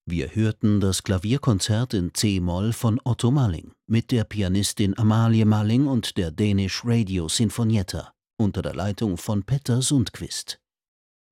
Wir hörten das Klavierkonzert in c-Moll von Otto Malling mit der Pianistin Amalie Malling und der Danish Radio Sinfonietta unter der Leitung von Petter Sundqvist.